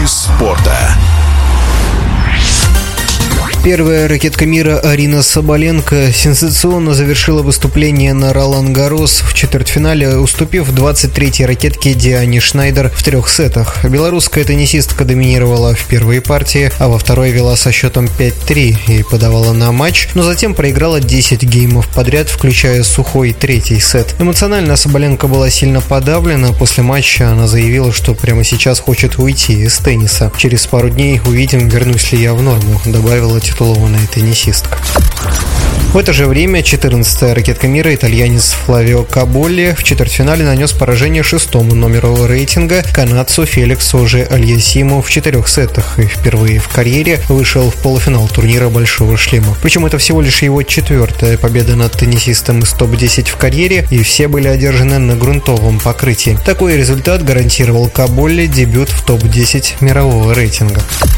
Новости спорта. Первая ракетка мира Арина Соболенко сенсационно завершила выступление на Ролан-Гаррос в четвертьфинале, уступив 23-й ракетке Диане Шнайдер в 3 сетах. Белорусская теннисистка доминировала в первой партии, а во второй вела со счетом 5-3 и подавала на матч, но затем проиграла 10 геймов подряд, включая сухой 3-й сет. Эмоционально Соболенко была сильно подавлена. После матча она заявила, что прямо сейчас хочет уйти из тенниса. «Через пару дней увидим, вернусь ли я в норму», добавила титулованная теннисистка. В это же время 14-я ракетка мира, итальянец Флавио Каболли, в четвертьфинале нанес поражение 6-му номеру рейтинга канадцу Феликсу Оже-Альясиму в 4 сетах и впервые в карьере вышел в полуфинал турнира «Большого шлема». Причем это всего лишь его 4-я победа над теннисистом из топ-10 в карьере, и все были одержаны на грунтовом покрытии. Такой результат гарантировал Каболли дебют в топ-10 мирового рейтинга.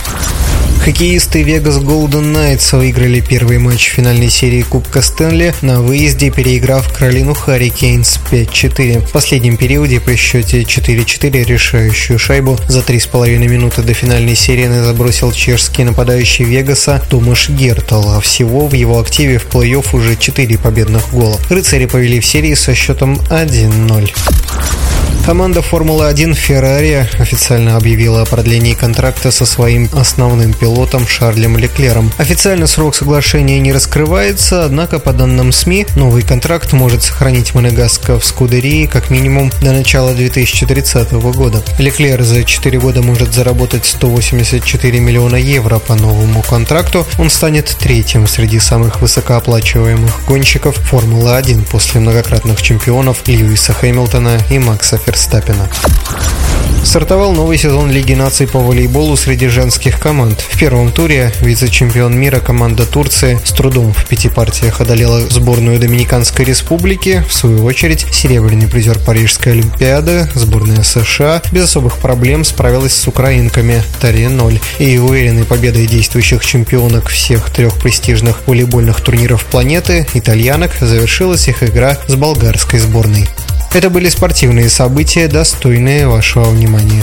Хоккеисты Vegas Golden Knights выиграли первый матч финальной серии Кубка Стэнли на выезде, переиграв Каролину Харрикейнс 5-4. В последнем периоде при счете 4-4 решающую шайбу за 3,5 минуты до финальной серии забросил чешский нападающий Вегаса Томаш Гертл, а всего в его активе в плей-офф уже 4 победных гола. Рыцари повели в серии со счетом 1-0. Команда Формулы-1 Ferrari официально объявила о продлении контракта со своим основным пилотом Шарлем Леклером. Официально срок соглашения не раскрывается, однако, по данным СМИ, новый контракт может сохранить Монегаско в Скудерии как минимум до начала 2030 года. Леклер за 4 года может заработать 184 миллиона евро по новому контракту. Он станет третьим среди самых высокооплачиваемых гонщиков Формулы-1 после многократных чемпионов Льюиса Хэмилтона и Макса Ферстаппена. Стартовал новый сезон Лиги наций по волейболу среди женских команд. В первом туре вице-чемпион мира команда Турции с трудом в 5 партиях одолела сборную Доминиканской Республики. В свою очередь, серебряный призер Парижской Олимпиады, сборная США, без особых проблем справилась с украинками 3-0. И уверенной победой действующих чемпионок всех 3 престижных волейбольных турниров планеты, итальянок, завершилась их игра с болгарской сборной. Это были спортивные события, достойные вашего внимания.